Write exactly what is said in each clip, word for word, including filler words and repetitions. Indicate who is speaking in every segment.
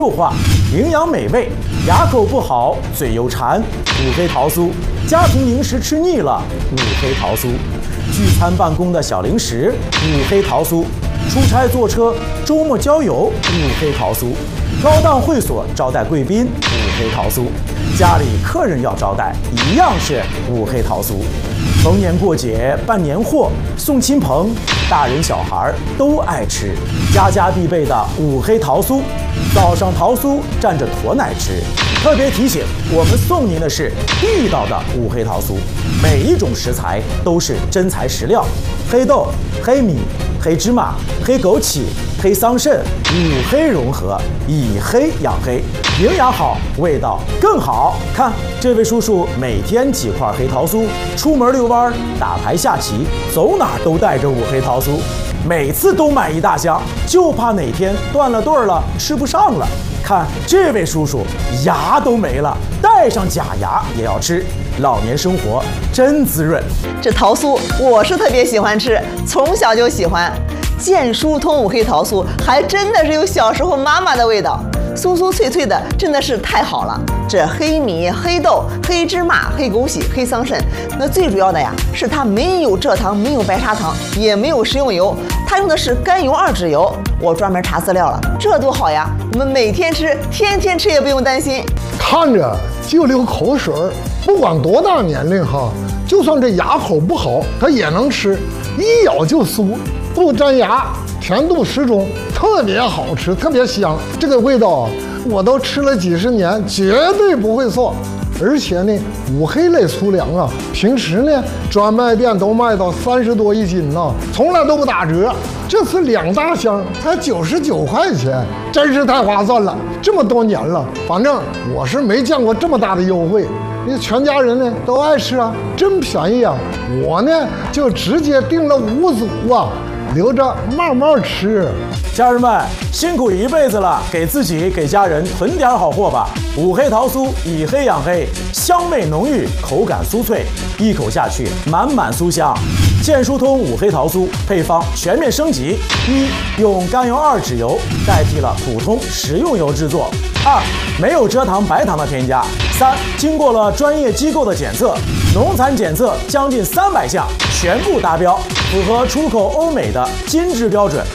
Speaker 1: 肉化，营养美味，牙口不好，嘴又馋，五黑桃酥。家庭零食吃腻了，五黑桃酥。聚餐办公的小零食，五黑桃酥。出差坐车，周末郊游，五黑桃酥。高档会所招待贵宾，五黑桃酥。家里客人要招待，一样是五黑桃酥。逢年过节办年货，送亲朋，大人小孩都爱吃，家家必备的五黑桃酥。早上桃酥蘸着驼奶吃。特别提醒，我们送您的是地道的五黑桃酥，每一种食材都是真材实料，黑豆、黑米、黑芝麻、黑枸杞、黑桑葚，五黑融合，以黑养黑，营养好，味道更好。看这位叔叔每天几块黑桃酥，出门遛弯、打牌下棋，走哪都带着五黑桃酥，每次都买一大箱，就怕哪天断了对儿了，吃不上了。看这位叔叔牙都没了，带上假牙也要吃，老年生活真滋润。
Speaker 2: 这桃酥我是特别喜欢吃，从小就喜欢。健疏通五黑桃酥还真的是有小时候妈妈的味道，酥酥脆脆的，真的是太好了。这黑米、黑豆、黑芝麻、黑枸杞、黑桑葚，那最主要的呀是它没有蔗糖，没有白砂糖，也没有食用油，它用的是甘油二酯油。我专门查资料了，这多好呀！我们每天吃，天天吃也不用担心。
Speaker 3: 看着就流口水，不管多大年龄哈，就算这牙口不好，它也能吃，一咬就酥，不粘牙，甜度适中，特别好吃，特别香。这个味道我都吃了几十年，绝对不会错。而且呢，五黑类粗粮啊，平时呢专卖店都卖到三十多一斤呢，从来都不打折。这次两大箱才九十九块钱，真是太划算了。这么多年了，反正我是没见过这么大的优惠。你全家人呢都爱吃啊，真便宜啊！我呢就直接订了五组啊，留着慢慢吃。
Speaker 1: 家人们辛苦一辈子了，给自己给家人囤点好货吧。五黑桃酥以黑养黑，香味浓郁，口感酥脆，一口下去满满酥香。健疏通五黑桃酥配方全面升级：一、用甘油二酯油代替了普通食用油制作；二、没有蔗糖白糖的添加；三、经过了专业机构的检测，农残检测将近三百项全部达标，符合出口欧美的金质标准。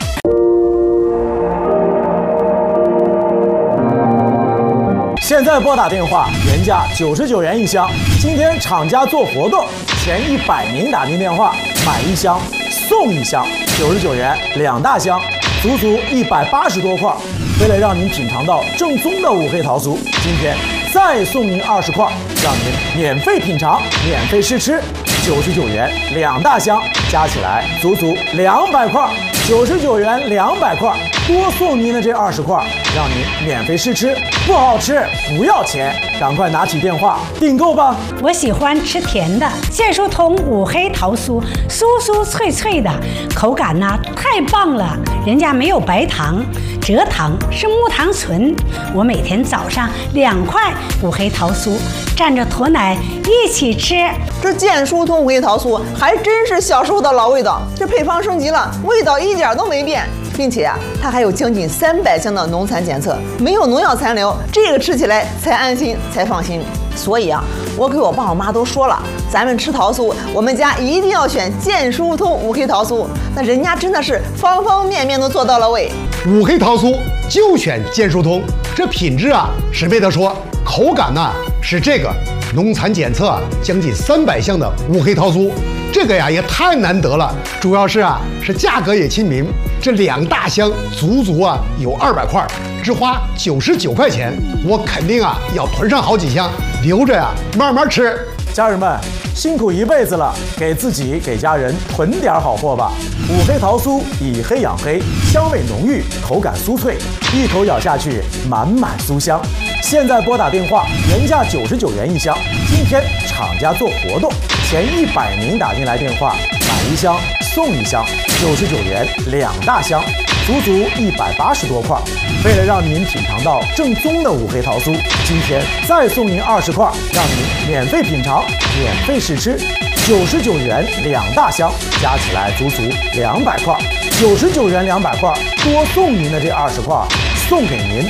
Speaker 1: 现在拨打电话，原价九十九元一箱。今天厂家做活动，前一百名打进电话，买一箱送一箱，九十九元两大箱，足足一百八十多块。为了让您品尝到正宗的五黑桃酥，今天再送您二十块，让您免费品尝、免费试吃。九十九元两大箱，加起来足足两百块。九十九元两百块，多送您的这二十块，让您免费试吃，不好吃不要钱，赶快拿起电话订购吧。
Speaker 4: 我喜欢吃甜的，健疏通五黑桃酥，酥酥脆脆的，口感呢太棒了，人家没有白糖，蔗糖是木糖醇。我每天早上两块五黑桃酥，蘸着驼奶一起吃。
Speaker 2: 这健疏通五黑桃酥还真是小时候的老味道，这配方升级了，味道一点都没变，并且啊，它还有将近三百项的农残检测，没有农药残留，这个吃起来才安心才放心。所以啊，我给我爸我妈都说了，咱们吃桃酥，我们家一定要选健疏通五黑桃酥，那人家真的是方方面面都做到了位。
Speaker 5: 五黑桃酥就选健疏通，这品质啊是没得说，口感呢是这个农残检测将近三百项的五黑桃酥，这个呀也太难得了，主要是啊是价格也亲民，这两大箱足足啊有二百块，只花九十九块钱，我肯定啊要囤上好几箱，留着呀慢慢吃。
Speaker 1: 家人们辛苦一辈子了，给自己给家人囤点好货吧。五黑桃酥以黑养黑，香味浓郁，口感酥脆，一口咬下去满满酥香。现在拨打电话，原价九十九元一箱，今天厂家做活动，前一百名打进来电话，买一箱送一箱，九十九元两大箱，足足一百八十多块。为了让您品尝到正宗的五黑桃酥，今天再送您二十块，让您免费品尝、免费试吃。九十九元两大箱，加起来足足两百块。九十九元两百块，多送您的这二十块，送给您